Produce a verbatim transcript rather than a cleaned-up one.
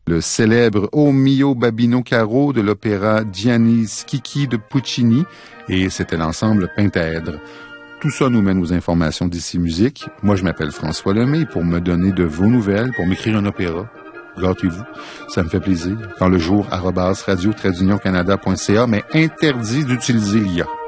le célèbre O mio Babino Caro de l'opéra Gianni Schicchi de Puccini, et c'était l'ensemble Pentaèdre. Tout ça nous mène aux informations d'Ici Musique. Moi, je m'appelle François Lemay. Pour me donner de vos nouvelles, pour m'écrire un opéra, gâtez-vous, ça me fait plaisir. Quand le jour, arobase radio-canada.ca, mais interdit d'utiliser l'I A.